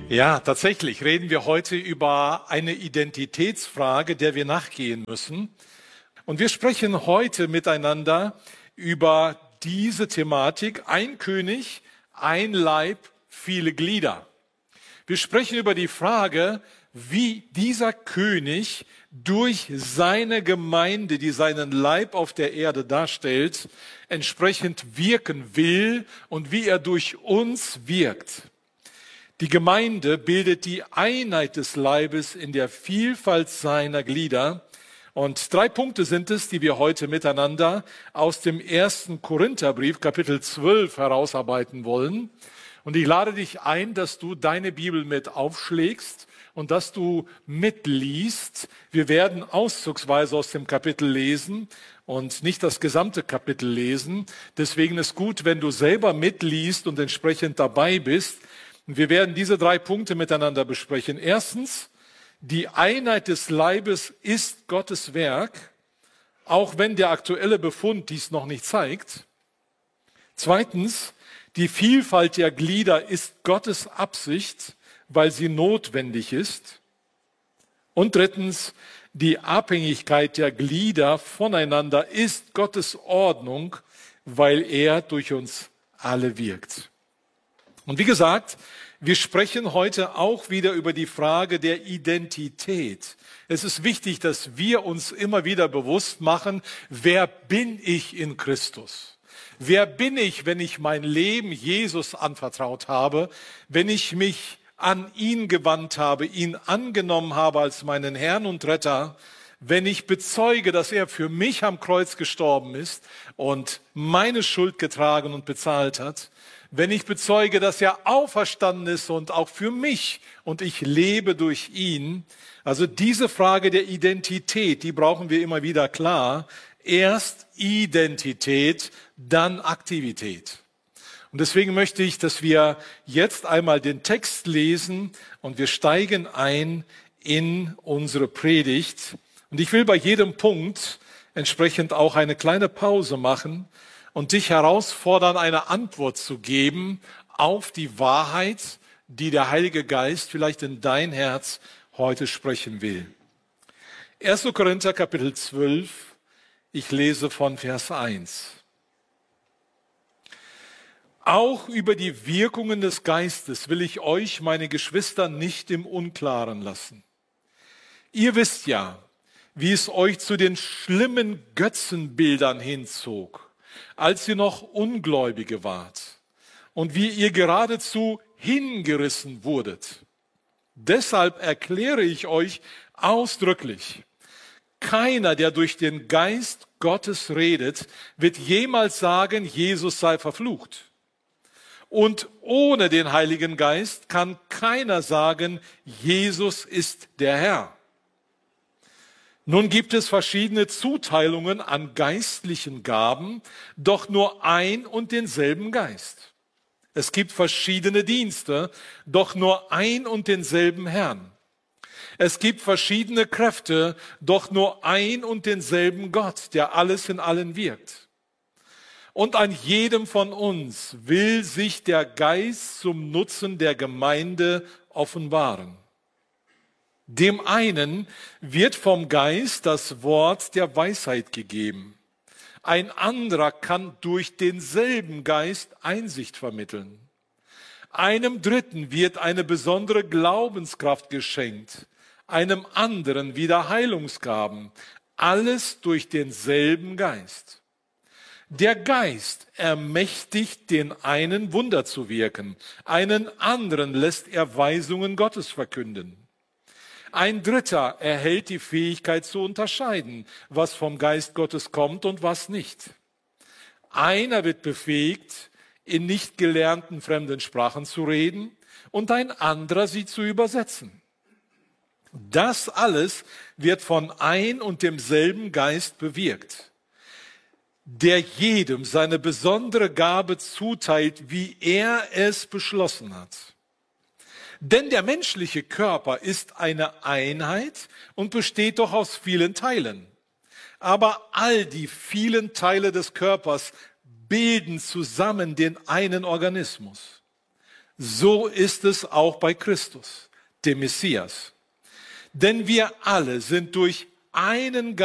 Ja, tatsächlich reden wir heute über eine Identitätsfrage, der wir nachgehen müssen. Und wir sprechen heute miteinander über diese Thematik: ein König, ein Leib, viele Glieder. Wir sprechen über die Frage, wie dieser König durch seine Gemeinde, die seinen Leib auf der Erde darstellt, entsprechend wirken will und wie er durch uns wirkt. Die Gemeinde bildet die Einheit des Leibes in der Vielfalt seiner Glieder. Und 3 Punkte sind es, die wir heute miteinander aus dem 1. Korintherbrief, Kapitel 12, herausarbeiten wollen. Und ich lade dich ein, dass du deine Bibel mit aufschlägst und dass du mitliest. Wir werden auszugsweise aus dem Kapitel lesen und nicht das gesamte Kapitel lesen. Deswegen ist gut, wenn du selber mitliest und entsprechend dabei bist. Und wir werden diese 3 Punkte miteinander besprechen. Erstens, die Einheit des Leibes ist Gottes Werk, auch wenn der aktuelle Befund dies noch nicht zeigt. Zweitens, die Vielfalt der Glieder ist Gottes Absicht, weil sie notwendig ist. Und drittens, die Abhängigkeit der Glieder voneinander ist Gottes Ordnung, weil er durch uns alle wirkt. Und wie gesagt, wir sprechen heute auch wieder über die Frage der Identität. Es ist wichtig, dass wir uns immer wieder bewusst machen, wer bin ich in Christus? Wer bin ich, wenn ich mein Leben Jesus anvertraut habe, wenn ich mich an ihn gewandt habe, ihn angenommen habe als meinen Herrn und Retter, wenn ich bezeuge, dass er für mich am Kreuz gestorben ist und meine Schuld getragen und bezahlt hat, wenn ich bezeuge, dass er auferstanden ist und auch für mich und ich lebe durch ihn. Also diese Frage der Identität, die brauchen wir immer wieder klar. Erst Identität, dann Aktivität. Und deswegen möchte ich, dass wir jetzt einmal den Text lesen und wir steigen ein in unsere Predigt. Und ich will bei jedem Punkt entsprechend auch eine kleine Pause machen und dich herausfordern, eine Antwort zu geben auf die Wahrheit, die der Heilige Geist vielleicht in dein Herz heute sprechen will. 1. Korinther Kapitel 12, ich lese von Vers 1. Auch über die Wirkungen des Geistes will ich euch, meine Geschwister, nicht im Unklaren lassen. Ihr wisst ja, wie es euch zu den schlimmen Götzenbildern hinzog, als ihr noch Ungläubige wart und wie ihr geradezu hingerissen wurdet. Deshalb erkläre ich euch ausdrücklich, keiner, der durch den Geist Gottes redet, wird jemals sagen, Jesus sei verflucht. Und ohne den Heiligen Geist kann keiner sagen, Jesus ist der Herr. Nun gibt es verschiedene Zuteilungen an geistlichen Gaben, doch nur ein und denselben Geist. Es gibt verschiedene Dienste, doch nur ein und denselben Herrn. Es gibt verschiedene Kräfte, doch nur ein und denselben Gott, der alles in allen wirkt. Und an jedem von uns will sich der Geist zum Nutzen der Gemeinde offenbaren. Dem einen wird vom Geist das Wort der Weisheit gegeben. Ein anderer kann durch denselben Geist Einsicht vermitteln. Einem Dritten wird eine besondere Glaubenskraft geschenkt, einem anderen wieder Heilungsgaben. Alles durch denselben Geist. Der Geist ermächtigt den einen, Wunder zu wirken, einen anderen lässt er Weisungen Gottes verkünden. Ein Dritter erhält die Fähigkeit zu unterscheiden, was vom Geist Gottes kommt und was nicht. Einer wird befähigt, in nicht gelernten fremden Sprachen zu reden und ein anderer sie zu übersetzen. Das alles wird von ein und demselben Geist bewirkt, der jedem seine besondere Gabe zuteilt, wie er es beschlossen hat. Denn der menschliche Körper ist eine Einheit und besteht doch aus vielen Teilen. Aber all die vielen Teile des Körpers bilden zusammen den einen Organismus. So ist es auch bei Christus, dem Messias. Denn wir alle sind durch einen